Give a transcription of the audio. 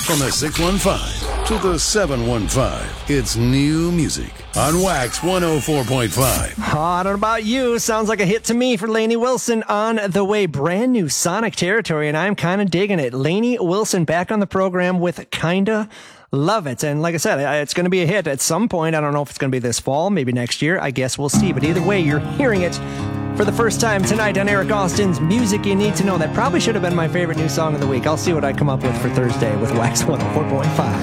From the 615 to the 715, it's new music on Wax 104.5. I don't know about you. Sounds like a hit to me for Lainey Wilson on the way. Brand new Sonic territory, and I'm kind of digging it. Lainey Wilson back on the program with Kinda Love It. And like I said, it's going to be a hit at some point. I don't know if it's going to be this fall, maybe next year. I guess we'll see. But either way, you're hearing it for the first time tonight on Eric Austin's Music You Need to Know. That probably should have been my favorite new song of the week. I'll see what I come up with for Thursday with Wax 104.5.